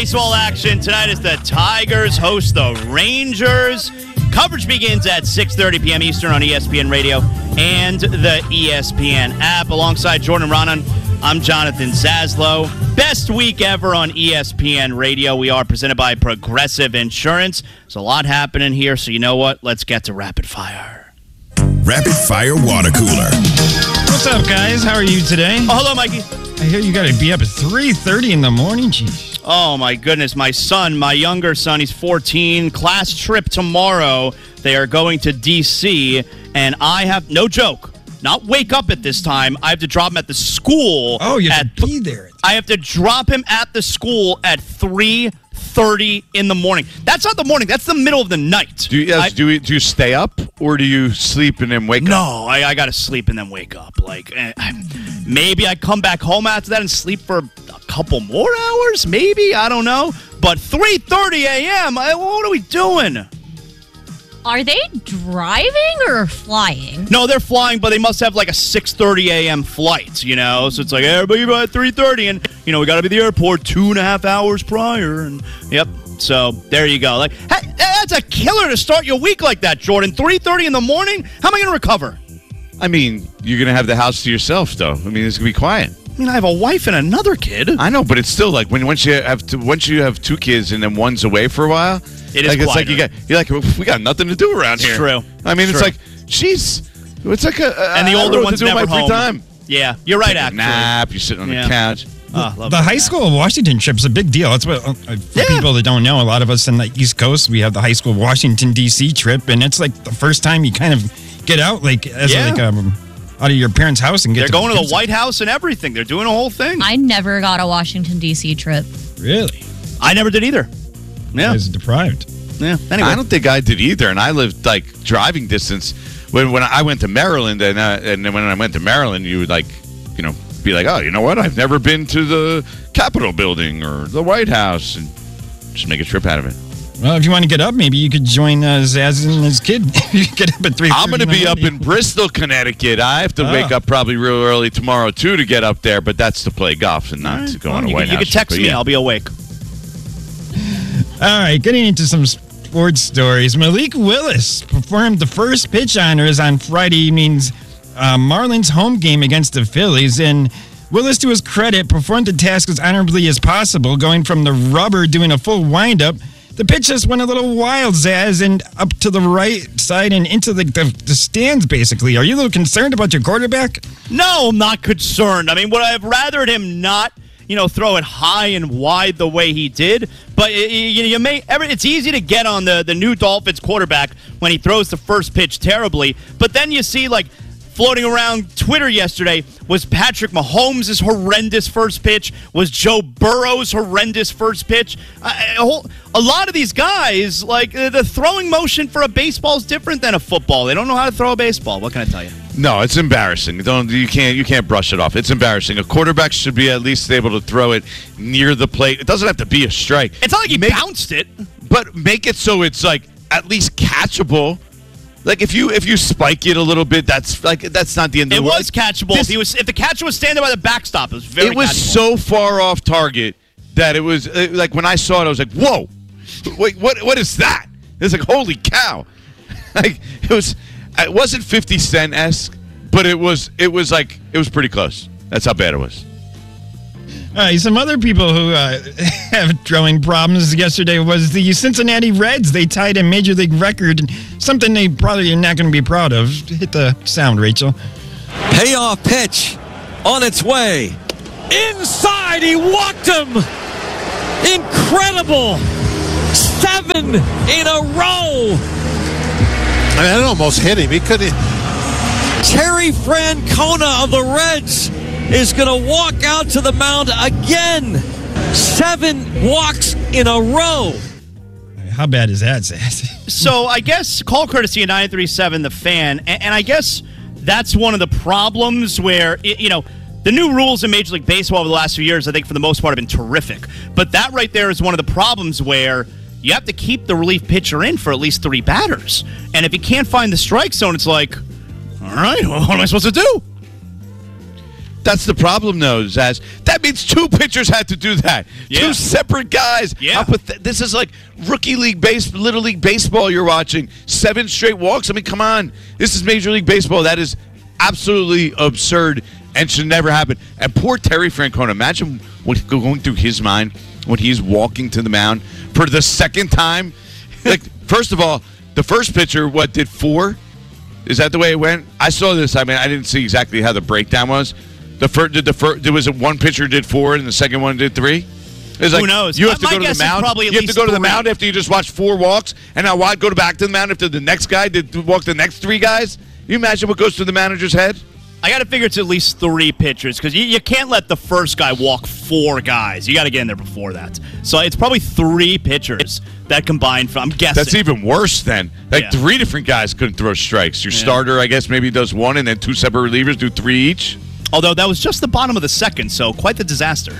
Baseball action tonight as the Tigers host the Rangers. Coverage begins at 6:30 p.m. Eastern on ESPN Radio and the ESPN app. Alongside Jordan Ronan, I'm Jonathan Zaslow. Best week ever on ESPN Radio. We are presented by Progressive Insurance. There's a lot happening here, so you know what? Let's get to Rapid Fire. Rapid Fire Water Cooler. What's up, guys? How are you today? Oh, hello, Mikey. I hear you got to be up at 3:30 in the morning. Jeez. Oh, my goodness. My younger son, he's 14. Class trip tomorrow. They are going to D.C., and I have, no joke, not wake up at this time. I have to drop him at the school. Oh, you have to be there. I have to drop him at the school at 3:30 in the morning. That's not the morning. That's the middle of the night. Do you stay up, or do you sleep and then wake up? No, I got to sleep and then wake up. Maybe I come back home after that and sleep for a couple more hours, maybe. I don't know. But 3:30 a.m., what are we doing? Are they driving or flying? No, they're flying, but they must have like a 6:30 a.m. flight, you know? So it's like, everybody by 3:30, and, you know, we got to be at the airport 2.5 hours prior. And yep, so there you go. Like, hey, that's a killer to start your week like that, Jordan. 3:30 in the morning? How am I going to recover? I mean, you're going to have the house to yourself, though. I mean, it's going to be quiet. I mean, I have a wife and another kid. I know, but it's still like once you have two kids and then one's away for a while. It is it's like you're like, we got nothing to do around here. It's true. I mean, It's it's true. like, jeez, it's like And the older one's never my home. free time. Yeah, you're right, Take a actually. nap, you're sitting on the couch. The high school of Washington trip's a big deal. That's what, for people that don't know, a lot of us in the East Coast, we have the high school of Washington, D.C. trip, and it's like the first time you kind of get out, out of your parents' house and get. They're going to the White House and everything. They're doing a whole thing. I never got a Washington, D.C. trip. Really? I never did either. Yeah. I was deprived. Yeah. Anyway. I don't think I did either, and I lived like driving distance. When I went to Maryland, and then when I went to Maryland, you would be like, oh, you know what? I've never been to the Capitol building or the White House, and just make a trip out of it. Well, if you want to get up, maybe you could join Zaz and his kid. You get up at 3:30. I'm going to be up in Bristol, Connecticut. I have to wake up probably real early tomorrow, too, to get up there, but that's to play golf and not to go on a White House. You can text me. I'll be awake. All right, getting into some sports stories. Malik Willis performed the first pitch honors on Friday evening's Marlins home game against the Phillies, and Willis, to his credit, performed the task as honorably as possible, going from the rubber, doing a full windup. The pitch just went a little wild, Zaz, and up to the right side and into the stands, basically. Are you a little concerned about your quarterback? No, I'm not concerned. I mean, would I have rathered him not, throw it high and wide the way he did? But it's easy to get on the new Dolphins quarterback when he throws the first pitch terribly. But then you see, floating around Twitter yesterday was Patrick Mahomes' horrendous first pitch, was Joe Burrow's horrendous first pitch. A lot of these guys, the throwing motion for a baseball is different than a football. They don't know how to throw a baseball. What can I tell you? No, it's embarrassing. You can't brush it off. It's embarrassing. A quarterback should be at least able to throw it near the plate. It doesn't have to be a strike. It's not like he bounced it. But make it so it's at least catchable. If you spike it a little bit, that's not the end of the world. It was catchable. If the catcher was standing by the backstop, it was very. It was catchable. so far off target that it was when I saw it, I was like, "Whoa, wait, what is that?" It's like, "Holy cow!" It wasn't 50 Cent-esque, but it was pretty close. That's how bad it was. All right, some other people who have throwing problems yesterday was the Cincinnati Reds. They tied a Major League record, something they probably are not going to be proud of. Hit the sound, Rachel. Payoff pitch on its way. Inside, he walked him. Incredible. 7 in a row. I mean, it almost hit him. He couldn't. Terry Francona of the Reds is going to walk out to the mound again. 7 walks in a row. How bad is that, Zaz? So I guess call courtesy of 937 The Fan, and I guess that's one of the problems where, the new rules in Major League Baseball over the last few years, I think for the most part have been terrific. But that right there is one of the problems where you have to keep the relief pitcher in for at least 3 batters. And if you can't find the strike zone, it's like, all right, well, what am I supposed to do? That's the problem, though, Zaz. That means 2 pitchers had to do that. Yeah. 2 separate guys. Yeah. This is like rookie league Little League Baseball you're watching. 7 straight walks. I mean, come on. This is Major League Baseball. That is absolutely absurd and should never happen. And poor Terry Francona. Imagine what's going through his mind when he's walking to the mound for the second time. Like, first of all, the first pitcher, did 4? Is that the way it went? I saw this. I mean, I didn't see exactly how the breakdown was. There was one pitcher did 4 and the second one did 3. It's like, who knows? You have to My go to the guess is mound. probably at You have to least go to the 3. mound after you just watched 4 walks, and now why go back to the mound after the next guy did walk the next 3 guys? Can you imagine what goes through the manager's head? I got to figure it's at least 3 pitchers because you can't let the first guy walk 4 guys. You got to get in there before that. So it's probably 3 pitchers that combined. I'm guessing. That's even worse then. Like, Yeah. 3 different guys couldn't throw strikes. Your starter, I guess, maybe does 1, and then 2 separate relievers do 3 each. Although that was just the bottom of the second, so quite the disaster.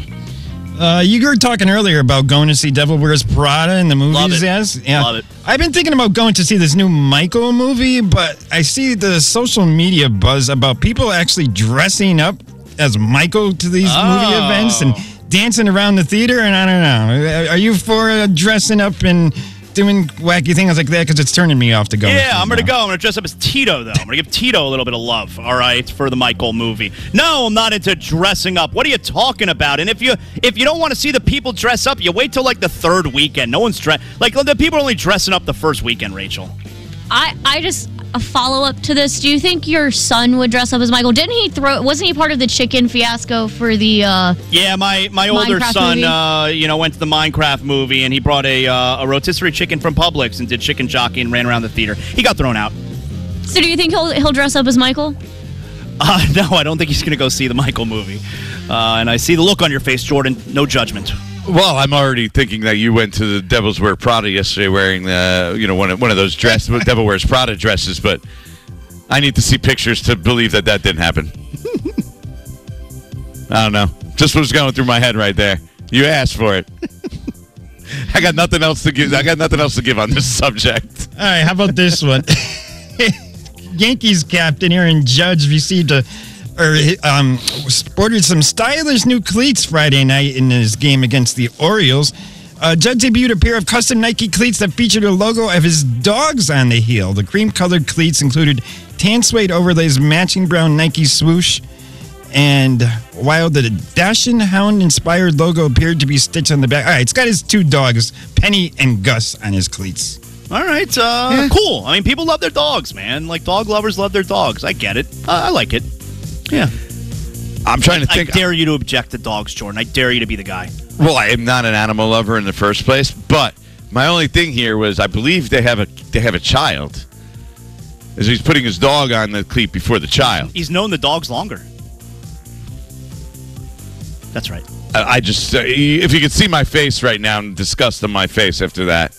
You were talking earlier about going to see Devil Wears Prada in the movies. Love it. Yes? Yeah. Love it. I've been thinking about going to see this new Michael movie, but I see the social media buzz about people actually dressing up as Michael to these movie events and dancing around the theater, and I don't know. Are you for dressing up and doing wacky things like that? Because it's turning me off to go. Yeah, I'm going to go. I'm going to dress up as Tito, though. I'm going to give Tito a little bit of love, all right, for the Michael movie. No, I'm not into dressing up. What are you talking about? And if you don't want to see the people dress up, you wait till, like, the 3rd weekend. No one's dressed. Like, the people are only dressing up the first weekend, Rachel. I just, a follow-up to this. Do you think your son would dress up as Michael? Wasn't he part of the chicken fiasco for the Yeah, my older Minecraft son, went to the Minecraft movie, and he brought a rotisserie chicken from Publix and did chicken jockey and ran around the theater. He got thrown out. So do you think he'll dress up as Michael? No, I don't think he's going to go see the Michael movie. And I see the look on your face, Jordan. No judgment. Well, I'm already thinking that you went to the Devil's Wear Prada yesterday wearing one of those Devil Wears Prada dresses, but I need to see pictures to believe that didn't happen. I don't know. Just what was going through my head right there. You asked for it. I got nothing else to give. On this subject. All right, how about this one? Yankees captain Aaron Judge sported some stylish new cleats Friday night in his game against the Orioles. Judge debuted a pair of custom Nike cleats that featured a logo of his dogs on the heel. The cream-colored cleats included tan suede overlays, matching brown Nike swoosh, and while the Dachshund Hound-inspired logo appeared to be stitched on the back, all right, it's got his 2 dogs, Penny and Gus, on his cleats. All right, cool. I mean, people love their dogs, man. Like, dog lovers love their dogs. I get it. I like it. Yeah. I'm trying to think. I dare you to object to dogs, Jordan. I dare you to be the guy. Well, I am not an animal lover in the first place, but my only thing here was I believe they have a child. As he's putting his dog on the cleat before the child. He's known the dogs longer. That's right. I just if you could see my face right now and disgust on my face after that.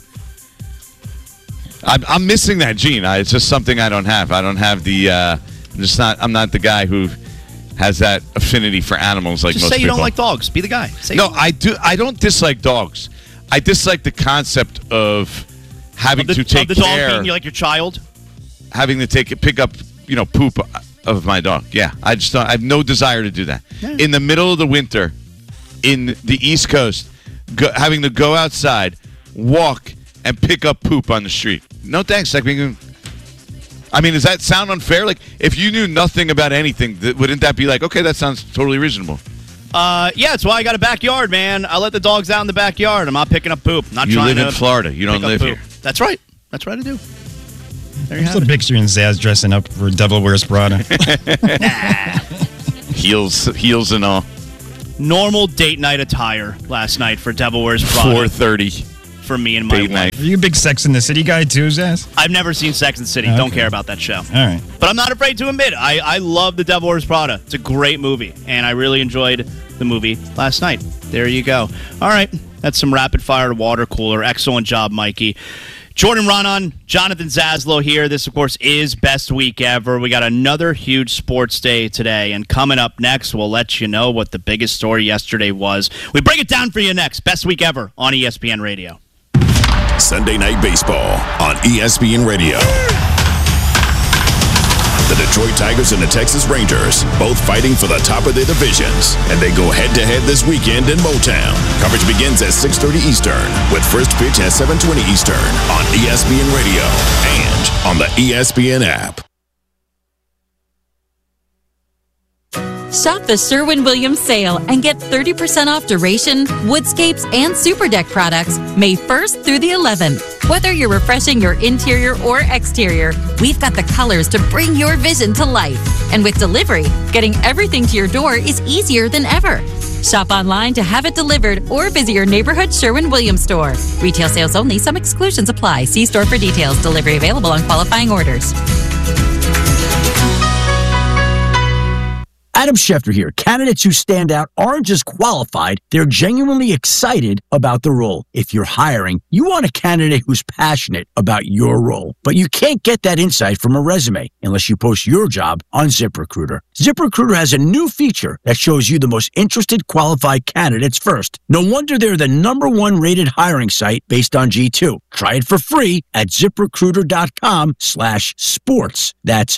I'm missing that gene. It's just something I don't have. I don't have the. I'm not the guy who has that affinity for animals like just most say you people. don't like dogs. Be the guy. I do. I don't dislike dogs. I dislike the concept of having to take the dog care. being like your child. Having to pick up, poop of my dog. Yeah, I just don't. I have no desire to do that. Yeah. In the middle of the winter, in the East Coast, having to go outside, walk, and pick up poop on the street. No thanks. Does that sound unfair? Like, if you knew nothing about anything, wouldn't that be like, okay, that sounds totally reasonable? Yeah, that's why I got a backyard, man. I let the dogs out in the backyard. I'm not picking up poop. You live in Florida. You don't live here. That's right. That's right, I do. There you have it. Picturing Zaz dressing up for Devil Wears Prada. Heels and all. Normal date night attire last night for Devil Wears Prada. 4:30. For me and my wife. Are you a big Sex and the City guy too, Zaz? I've never seen Sex and the City. Okay. Don't care about that show. All right. But I'm not afraid to admit, I love The Devil Wears Prada. It's a great movie, and I really enjoyed the movie last night. There you go. All right. That's some rapid-fire water cooler. Excellent job, Mikey. Jordan Raanan, Jonathan Zaslow here. This, of course, is Best Week Ever. We got another huge sports day today, and coming up next, we'll let you know what the biggest story yesterday was. We break it down for you next. Best Week Ever on ESPN Radio. Sunday Night Baseball on ESPN Radio. The Detroit Tigers and the Texas Rangers, both fighting for the top of their divisions. And they go head-to-head this weekend in Motown. Coverage begins at 6:30 Eastern, with first pitch at 7:20 Eastern on ESPN Radio and on the ESPN app. Shop the Sherwin-Williams sale and get 30% off Duration, Woodscapes, and Superdeck products May 1st through the 11th. Whether you're refreshing your interior or exterior, we've got the colors to bring your vision to life. And with delivery, getting everything to your door is easier than ever. Shop online to have it delivered or visit your neighborhood Sherwin-Williams store. Retail sales only. Some exclusions apply. See store for details. Delivery available on qualifying orders. Adam Schefter here. Candidates who stand out aren't just qualified, they're genuinely excited about the role. If you're hiring, you want a candidate who's passionate about your role. But you can't get that insight from a resume unless you post your job on ZipRecruiter. ZipRecruiter has a new feature that shows you the most interested qualified candidates first. No wonder they're the #1 rated hiring site based on G2. Try it for free at ZipRecruiter.com/sports. That's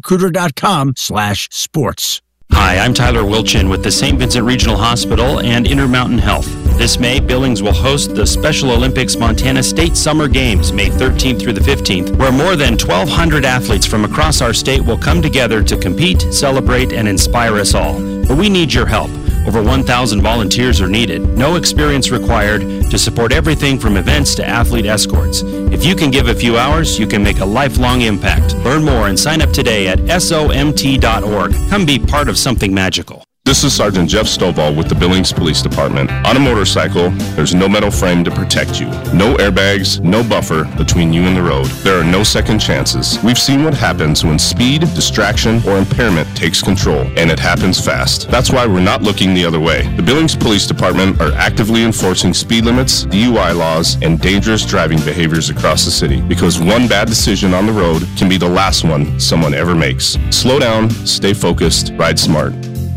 ZipRecruiter.com/sports. Hi, I'm Tyler Wilchin with the St. Vincent Regional Hospital and Intermountain Health. This May, Billings will host the Special Olympics Montana State Summer Games, May 13th through the 15th, where more than 1,200 athletes from across our state will come together to compete, celebrate, and inspire us all. But we need your help. Over 1,000 volunteers are needed, no experience required, to support everything from events to athlete escorts. If you can give a few hours, you can make a lifelong impact. Learn more and sign up today at SOMT.org. Come be part of something magical. This is Sergeant Jeff Stovall with the Billings Police Department. On a motorcycle, there's no metal frame to protect you. No airbags, no buffer between you and the road. There are no second chances. We've seen what happens when speed, distraction, or impairment takes control, and it happens fast. That's why we're not looking the other way. The Billings Police Department are actively enforcing speed limits, DUI laws, and dangerous driving behaviors across the city, because one bad decision on the road can be the last one someone ever makes. Slow down, stay focused, ride smart.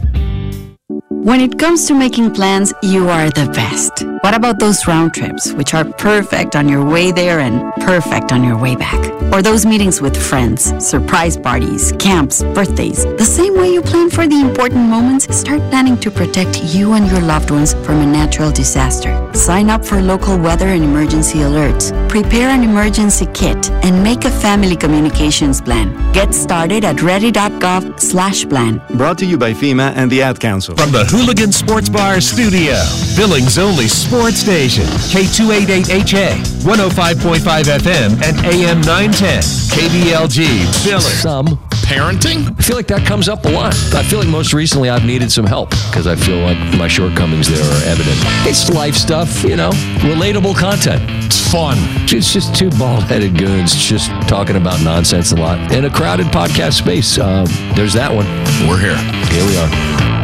When it comes to making plans, you are the best. What about those round trips, which are perfect on your way there and perfect on your way back? Or those meetings with friends, surprise parties, camps, birthdays. The same way you plan for the important moments, start planning to protect you and your loved ones from a natural disaster. Sign up for local weather and emergency alerts. Prepare an emergency kit and make a family communications plan. Get started at ready.gov/plan. Brought to you by FEMA and the Ad Council. From the Hooligan Sports Bar studio, Billings' only sports station, K288HA, 105.5 FM and AM 910, KBLG, Billings. Some parenting? I feel like that comes up a lot. I feel like most recently I've needed some help because I feel like my shortcomings there are evident. It's life stuff, relatable content. It's fun. It's just two bald-headed goons just talking about nonsense a lot in a crowded podcast space. There's that one. We're here. Here we are.